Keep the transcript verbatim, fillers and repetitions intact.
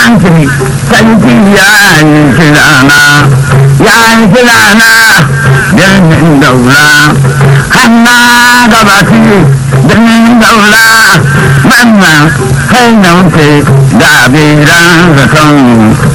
ce sarki ya yi kirana ya yi kirana birnin daula hanna gabaki birnin daula wannan kai na wuce da abiran zaton